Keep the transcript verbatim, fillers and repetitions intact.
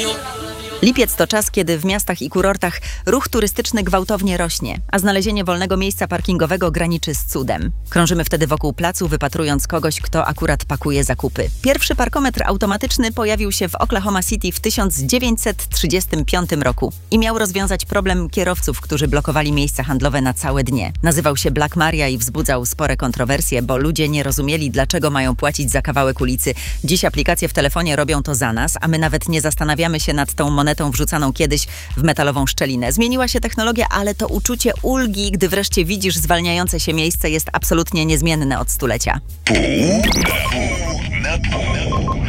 Lipiec to czas, kiedy w miastach i kurortach ruch turystyczny gwałtownie rośnie, a znalezienie wolnego miejsca parkingowego graniczy z cudem. Krążymy wtedy wokół placu, wypatrując kogoś, kto akurat pakuje zakupy. Pierwszy parkometr automatyczny pojawił się w Oklahoma City w tysiąc dziewięćset trzydziestym piątym roku i miał rozwiązać problem kierowców, którzy blokowali miejsca handlowe na całe dnie. Nazywał się Black Maria i wzbudzał spore kontrowersje, bo ludzie nie rozumieli, dlaczego mają płacić za kawałek ulicy. Dziś aplikacje w telefonie robią to za nas, a my nawet nie zastanawiamy się nad tą monetą wrzucaną kiedyś w metalową szczelinę. Zmieniła się technologia, ale to uczucie ulgi, gdy wreszcie widzisz zwalniające się miejsce, jest absolutnie niezmienne od stulecia. Pół na pół.